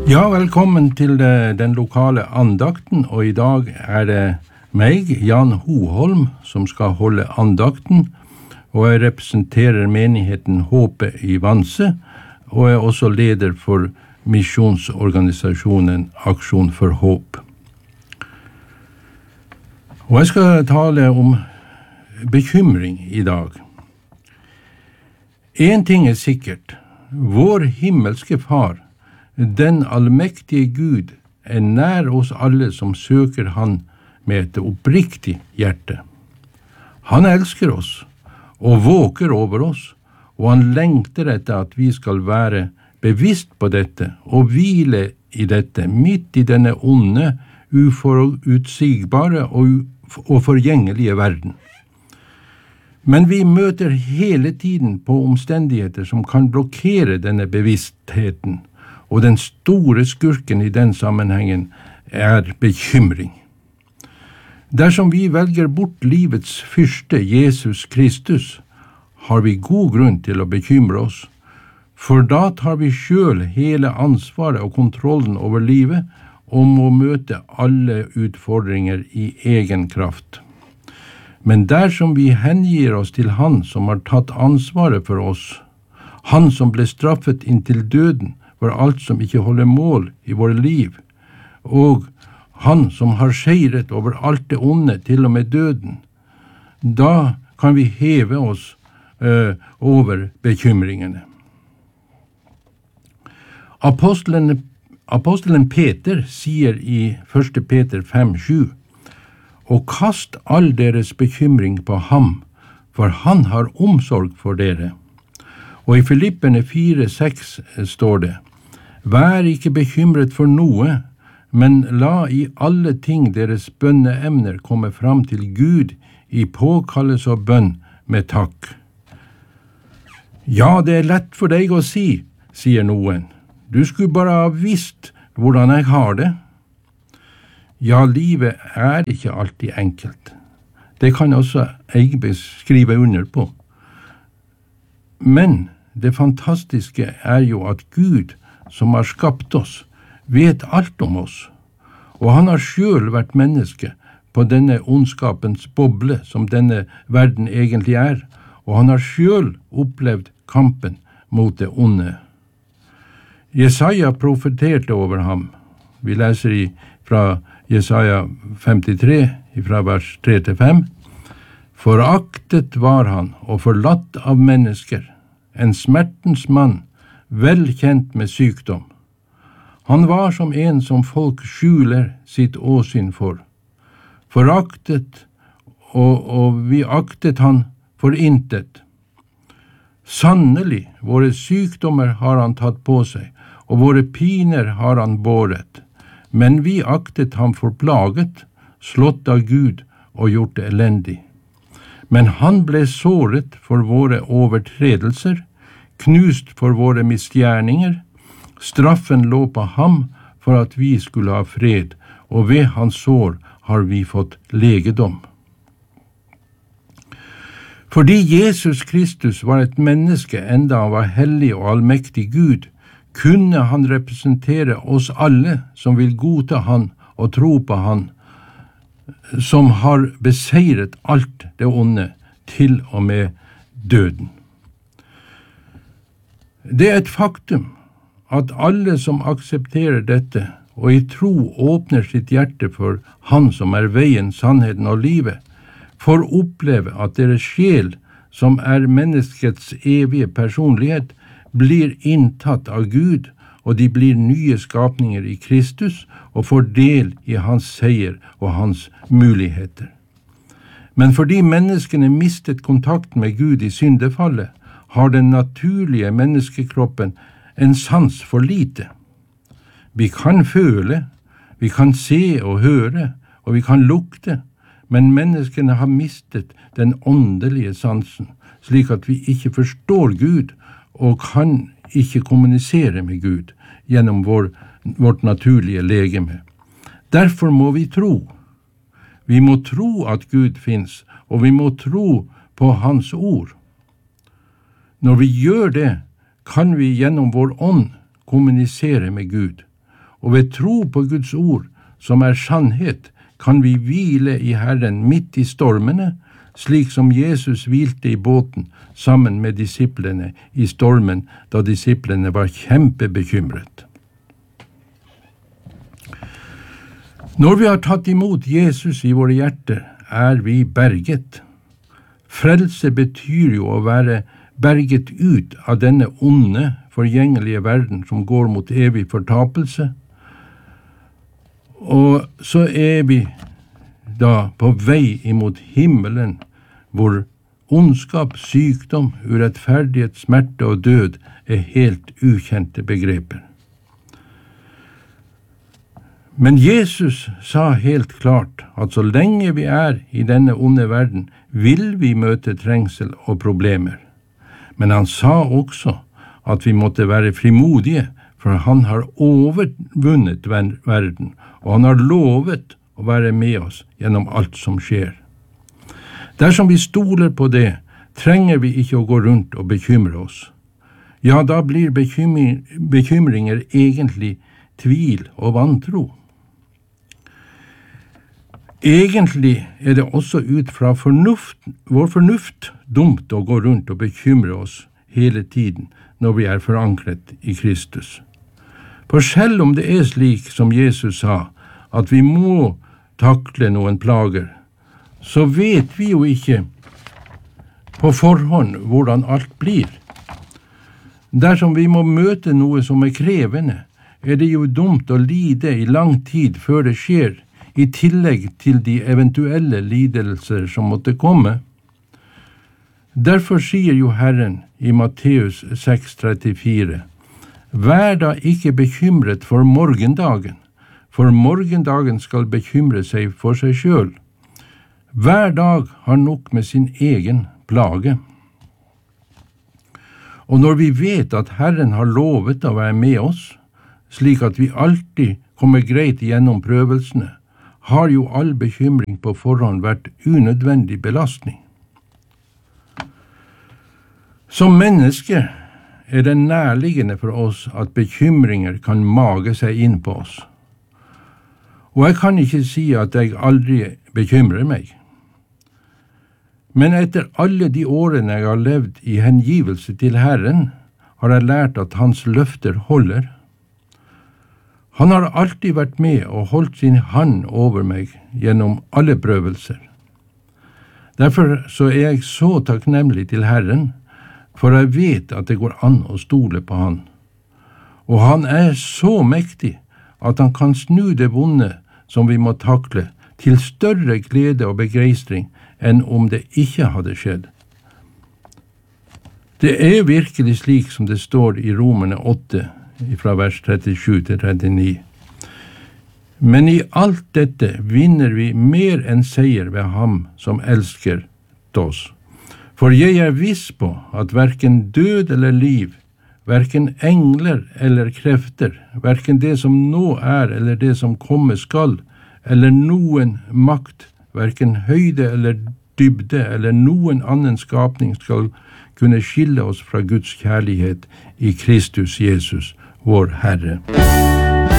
Ja, velkommen til den lokale andakten, og i dag det meg, Jan Hoholm, som skal holde andakten, og jeg representerer menigheten Håpet i Vanse, og er også leder for misjonsorganisasjonen Aksjon for Håp. Og jeg skal tale om bekymring i dag. En ting sikkert, vår himmelske Far, den allmektige Gud, nær oss alle som søker han med et oppriktig hjerte. Han elsker oss og våker over oss, og han lengter etter at vi skal være bevisst på dette og hvile i dette, midt i denne onde, uforutsigbare og forgjengelige verden. Men vi møter hele tiden på omstendigheter som kan blokkere denne bevisstheten, og den store skurken i den sammenhengen bekymring. Dersom vi velger bort livets fyrste, Jesus Kristus, har vi god grunn til å bekymre oss, for da tar vi selv hele ansvaret og kontrollen over livet og må møte alle utfordringer i egen kraft. Men dersom vi hengir oss til Han som har tatt ansvaret for oss, Han som ble straffet inntil døden, for alt som ikke holder mål i våre liv, og han som har seiret over alt det onde, til og med døden, da kan vi heve oss over bekymringene. Apostelen Peter sier i 1. Peter 5:7, «Og kast all deres bekymring på ham, for han har omsorg for dere.» Og i Filipperne 4:6 står det, «Vær ikke bekymret for noe, men la i alle ting deres bønneemner komme fram til Gud i påkallelse og bønn med takk.» Ja, det lett for deg å si, sier noen. Du skulle bare ha visst hvordan jeg har det. Ja, livet ikke alltid enkelt. Det kan også jeg skrive under på. Men det fantastiske jo at Gud, som har skapt oss, vet alt om oss, og han har selv vært menneske på denne ondskapens boble som denne verden egentlig og han har selv opplevd kampen mot det onde. Jesaja profeterte over ham. Vi leser fra Jesaja 53, fra vers 3-5. «Foraktet var han og forlatt av mennesker, en smertens mann, vel kjent med sykdom. Han var som en som folk skjuler sitt åsyn for. Foraktet, og vi aktet han for intet. Sannelig, våre sykdommer har han tatt på seg, og våre piner har han båret. Men vi aktet ham for plaget, slått av Gud og gjort elendig. Men han ble såret for våre overtredelser, knust for våre misgjerninger. Straffen lå på ham for at vi skulle ha fred, og ved hans sår har vi fått legedom. Fordi Jesus Kristus var et menneske enda han var hellig og allmektig Gud, kunne han representere oss alle som vil godta han og tro på han, som har beseiret alt det onde, til og med døden. Det et faktum at alle som aksepterer dette og i tro åpner sitt hjerte for han som veien, sannheten og livet, får oppleve at deres sjel, som menneskets evige personlighet, blir inntatt av Gud, og de blir nye skapninger i Kristus og får del i hans seier og hans muligheter. Men fordi menneskene mistet kontakten med Gud i syndefallet, har den naturlige menneskekroppen en sans for lite. Vi kan føle, vi kan se og høre, og vi kan lukte, men menneskene har mistet den åndelige sansen, slik at vi ikke forstår Gud og kan ikke kommunisere med Gud gjennom vårt naturlige legeme. Derfor må vi tro. Vi må tro at Gud finnes, og vi må tro på hans ord. Når vi gjør det, kan vi gjennom vår ånd kommunisere med Gud, og ved tro på Guds ord, som sannhet, kan vi hvile i Herren midt i stormene, slik som Jesus hvilte i båten sammen med disiplene i stormen, da disiplene var kjempebekymret. Når vi har tatt imot Jesus i våre hjerter, vi berget. Frelse betyr jo å være berget ut av denne onde, forgjengelige verden som går mot evig fortapelse. Og så vi da på vei imot himmelen, hvor ondskap, sykdom, urettferdighet, smerte og død helt ukjente begreper. Men Jesus sa helt klart at så lenge vi i denne onde verden, vil vi møte trengsel og problemer. Men han sa også at vi måtte være frimodige, for han har overvunnet verden, og han har lovet å være med oss gjennom alt som skjer. Dersom vi stoler på det, trenger vi ikke å gå rundt og bekymre oss. Ja, da blir bekymringer egentlig tvil og vantro. Egentlig det også ut fra vår fornuft dumt å gå rundt og bekymre oss hele tiden når vi forankret i Kristus. For selv om det slik som Jesus sa, at vi må takle noen plager, så vet vi jo ikke på forhånd hvordan alt blir. Dersom vi må møte noe som krevende, det jo dumt å lide i lang tid før det skjer, i tillegg til de eventuelle lidelser som måtte komme. Derfor sier jo Herren i Matteus 6,34, «Vær da ikke bekymret for morgendagen, for morgendagen skal bekymre seg for seg selv. Hver dag har nok med sin egen plage.» Og når vi vet at Herren har lovet å være med oss, slik at vi alltid kommer greit gjennom prøvelsene, har jo all bekymring på forhånd vært unødvendig belastning. Som mennesker det nærliggende for oss at bekymringer kan mage seg inn på oss. Og jeg kan ikke si at jeg aldri bekymrer meg. Men etter alle de årene jeg har levd i hengivelse til Herren, har jeg lært at hans løfter holder. Han har alltid vært med og holdt sin hånd over meg gjennom alle prøvelser. Derfor så jeg så takknemlig til Herren, for jeg vet at det går an å stole på han. Og han så mektig at han kan snu det vonde som vi må takle, til større glede og begeistring enn om det ikke hadde skjedd. Det virkelig slik som det står i Romerne 8, fra vers 37 til 39. Men i alt dette vinner vi mer enn seier ved ham som elsker oss. For jeg viss på at hverken død eller liv, hverken engler eller krefter, hverken det som nå eller det som komme skal, eller noen makt, hverken høyde eller dybde eller noen annen skapning skal kunne skille oss fra Guds kjærlighet i Kristus Jesus, vår Herre.